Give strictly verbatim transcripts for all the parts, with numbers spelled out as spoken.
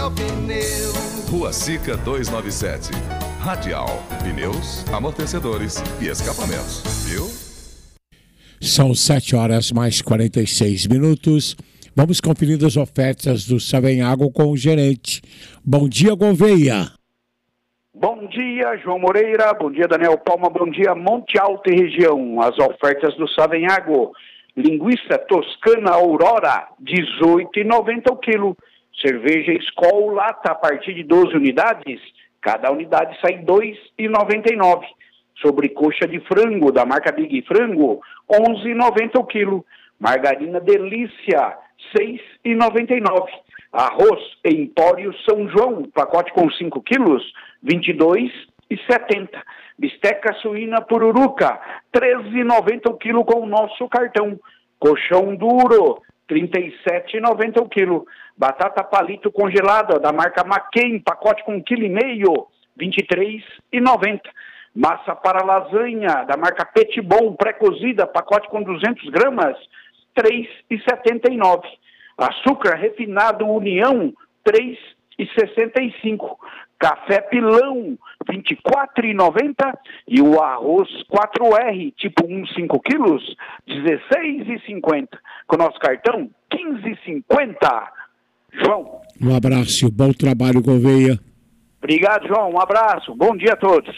Rua Sica duzentos e noventa e sete. Radial, pneus, amortecedores e escapamentos, viu? São sete horas mais quarenta e seis minutos. Vamos conferir as ofertas do Savenhago com o gerente. Bom dia, Gouveia. Bom dia, João Moreira. Bom dia, Daniel Palma. Bom dia, Monte Alto e região. As ofertas do Savenhago. Linguiça toscana Aurora, dezoito reais e noventa centavos o quilo. Cerveja Skol lata a partir de doze unidades. Cada unidade sai dois reais e noventa e nove centavos. Sobrecoxa de frango da marca Big Frango, onze reais e noventa centavos o quilo. Margarina Delícia, seis reais e noventa e nove centavos. Arroz Empório São João, pacote com cinco quilos, vinte e dois reais e setenta centavos. Bisteca suína Pururuca, treze reais e noventa centavos o quilo com o nosso cartão. Colchão duro, trinta e sete reais e noventa centavos o quilo. Batata palito congelada da marca McCain, pacote com um quilo e meio, vinte e três reais e noventa centavos. Massa para lasanha da marca Petit Bon, pré-cozida, pacote com duzentas gramas, três reais e setenta e nove centavos. Açúcar refinado União, três reais e sessenta e cinco centavos. Café Pilão, vinte e quatro reais e noventa centavos. E o arroz quatro R, tipo um, cinco quilos, dezesseis reais e cinquenta centavos. Com o nosso cartão, quinze reais e cinquenta centavos. João. Um abraço, bom trabalho, Gouveia. Obrigado, João. Um abraço. Bom dia a todos.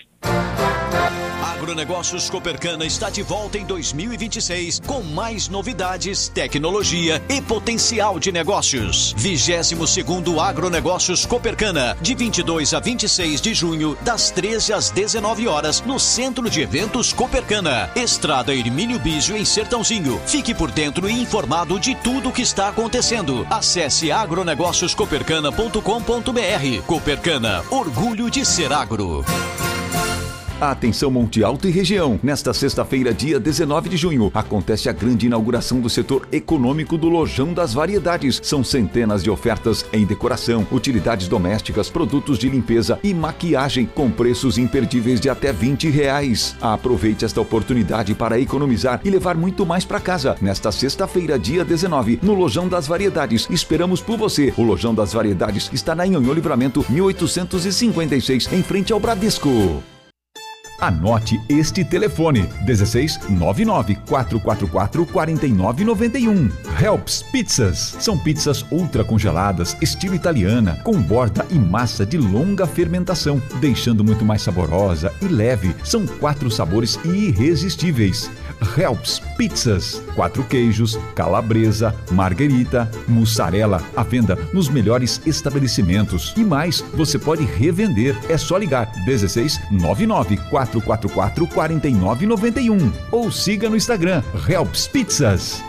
Agronegócios Copercana está de volta em dois mil e vinte e seis com mais novidades, tecnologia e potencial de negócios. vigésimo segundo Agronegócios Copercana, de vinte e dois a vinte e seis de junho, das treze às dezenove horas, no Centro de Eventos Copercana, Estrada Hermínio Bígio, em Sertãozinho. Fique por dentro e informado de tudo o que está acontecendo. Acesse agronegócios copercana ponto com ponto br. Copercana, orgulho de ser agro. Atenção Monte Alto e região. Nesta sexta-feira, dia dezenove de junho, acontece a grande inauguração do setor econômico do Lojão das Variedades. São centenas de ofertas em decoração, utilidades domésticas, produtos de limpeza e maquiagem com preços imperdíveis de até vinte reais. Aproveite esta oportunidade para economizar e levar muito mais para casa. Nesta sexta-feira, dia dezenove, no Lojão das Variedades. Esperamos por você. O Lojão das Variedades está na Nhonhô Livramento mil oitocentos e cinquenta e seis, em frente ao Bradesco. Anote este telefone: dezesseis nove nove quatro quatro quatro quatro nove nove um. Helps Pizzas. São pizzas ultra congeladas, estilo italiana, com borda e massa de longa fermentação, deixando muito mais saborosa e leve. São quatro sabores irresistíveis. Helps Pizzas. Quatro queijos, calabresa, marguerita, mussarela, à venda nos melhores estabelecimentos. E mais, você pode revender. É só ligar dezesseis nove nove quatro quatro quatro quatro nove nove um ou siga no Instagram Helps Pizzas.